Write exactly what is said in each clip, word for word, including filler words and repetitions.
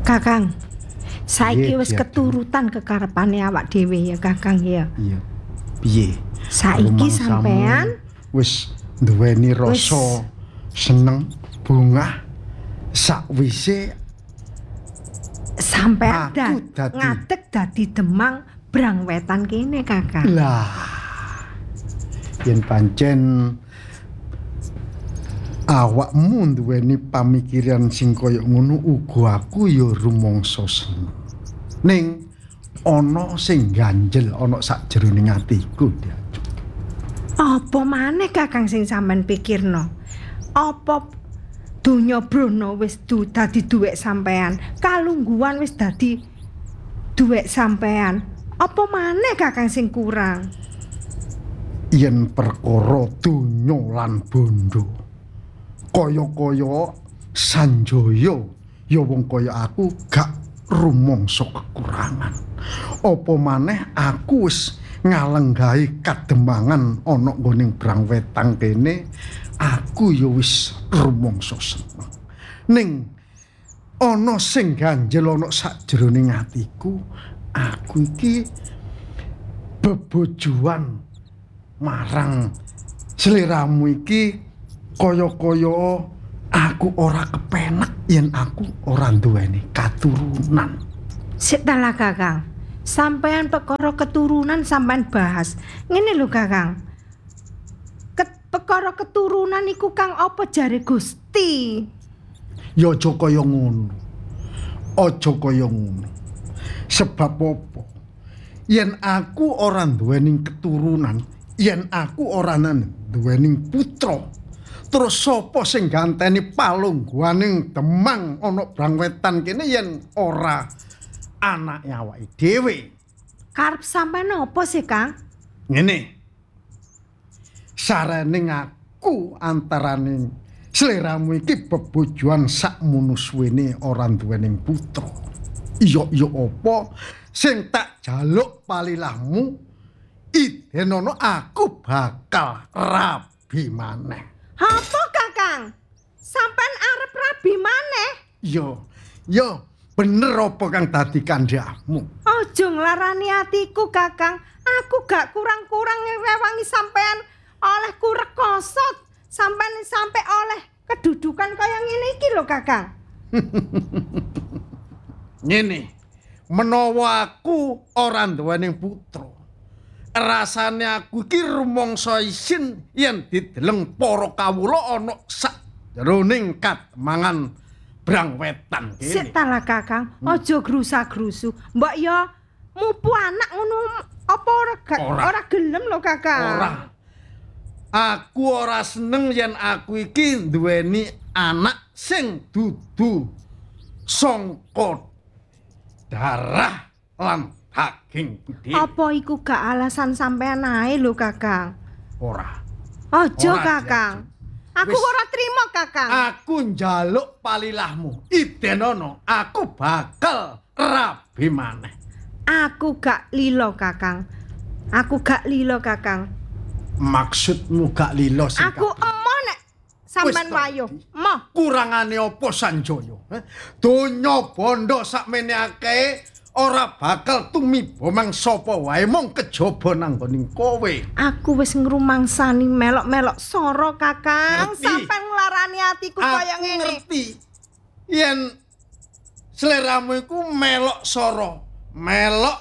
Kakang, saiki Piye, wis Diah? keturutan kekarepane awak dhewe ya Kakang ya. Iya. Piye? Saiki Rumangsamu sampean wis duweni rasa seneng bungah sakwise sampean Aku da, dadi- ngadeg dadi Demang Brang Wetan kene Kakang. lah yen pancen awakmu duweni pamikiran sing kaya ngono uga aku ya rumangsa seneng. Ning ana sing ganjel ana sakjroning atiku, Dia. Apa maneh Kakang sing sampean pikirno? Apa donya brono wis du, dadi duwek sampean, kalungguhan wis dadi duwek sampean. Apa maneh Kakang sing kurang? Yen perkara donya lan bondo kaya-kaya Sanjaya ya wong kaya aku gak rumangsa kekurangan. Apa maneh aku wis ngalenggahi kademangan ana nggoning Brang Wetang kene, aku ya wis rumangsa seneng. Ning ana sing ganjel ana sakjroning atiku, aku iki bebojoan marang sliramu iki kaya-kaya aku ora kepenak yen aku ora duweni katurunan. Sik ta lah Kakang. Sampean perkara keturunan sampean bahas. Ngene lho Kakang. Ket, perkara keturunan iku Kang apa jare Gusti? Ya aja kaya ngono. Aja kaya ngono. Sebab apa? Yen aku ora duweni keturunan, yen aku ora duweni putra, terus sapa sing ganteni palungguhaning Demang ana Brang Wetan kene yen ora anake awake dhewe. Karep sampean apa sih Kang? Ngene. Sarening aku antaraning sliramu iki bebojoan sakmono suwene ora duweni putra. Iya iya apa sing tak jaluk palilahmu idenono aku bakal rabi maneh. Apa Kakang? Sampean arep rabi maneh? Yo, yo, bener apa kang dadi kandhahmu? Aja nglarani atiku Kakang. Aku gak kurang-kurang ngerewangi sampean oleh kurekosot. Sampean sampai oleh kedudukan kaya ngene iki lho Kakang. Ngene, menawa aku ora duweni putra, rasane aku iki rumangsa isin yen dideleng para kawula ana sakjroning kademangan Brang Wetan kene. Sik ta lah Kakang, aja grusa-grusu. Mbok ya mupu anak ngono apa ora gak Ora. ora gelem lho Kakang. Ora. Aku ora seneng yen aku iki duweni anak sing dudu sangka darah lan daging gede. Apa iku gak alasan sampean ae lho Kakang? Ora. Aja Ora, Kakang. Aku Wis. ora trima Kakang. Aku njaluk palilahmu. Idenono aku bakal rabi maneh. Aku gak lilo Kakang. Aku gak lilo Kakang. Maksudmu gak lilo sing Aku kabeh? emoh nek sampean Wis, wayuh. Tondi. Emoh. Kurangane apa Sanjaya? Eh? Donya bondo sakmene akeh ora bakal tumiba mang sapa wae mung kejaba nang nggoning kowe. Aku wis ngrumangsani melok-melok soro Kakang. Ngerti. Sampean nglarani atiku kaya Aku ngene. ngerti yen sliramu iku melok soro, melok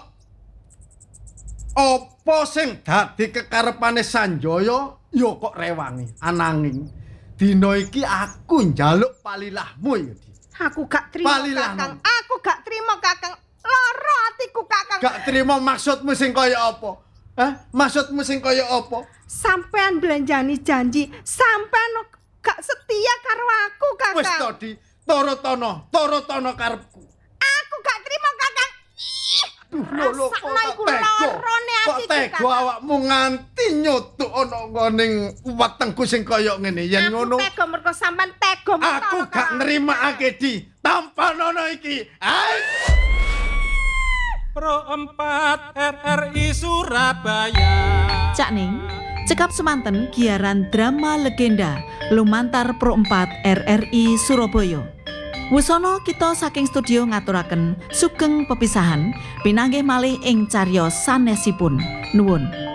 apa sing dadi kekarepane Sanjaya ya kok rewangi. Ananging dina iki aku njaluk palilahmu ya. Di. Aku gak trima Palilah, Kakang. Nom. Aku gak trima Kakang. Loro atiku Kakang. Gak terima maksudmu sing kaya apa? Hah? Maksudmu sing kaya apa? Sampean belanjani janji, sampean gak setia karo aku Kakang. Wis to Di, toro-tono, toro-tono karepku. Aku gak trima Kakang. Duh, lho lho kok Rasakno iku tega. lorone Kok atiku tega Kakang. awakmu nganti nyotuk ana nggoning wetengku sing kaya ngene. Yen Aku ngono tega mergo sampean tega aku gak nerimakake Di. Tanpa nono iki. Hai. Pro empat R R I Surabaya. Cak Ning, cekap semanten giaran drama legenda lumantar Pro empat R R I Surabaya. Wusana kita saking studio ngaturaken sugeng pepisahan pinanggih malih ing cariyos sanesipun. Nuwun.